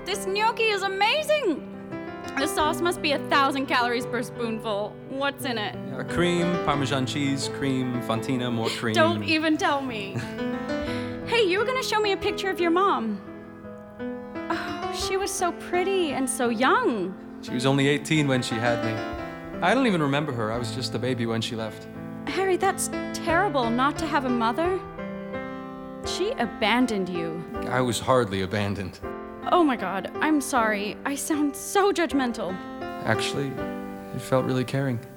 This gnocchi is amazing! The sauce must be 1,000 calories per spoonful. What's in it? Cream, Parmesan cheese, cream, Fontina, more cream. Don't even tell me. Hey, you were gonna show me a picture of your mom. Oh, she was so pretty and so young. She was only 18 when she had me. I don't even remember her. I was just a baby when she left. Harry, that's terrible not to have a mother. She abandoned you. I was hardly abandoned. Oh my God, I'm sorry. I sound so judgmental. Actually, it felt really caring.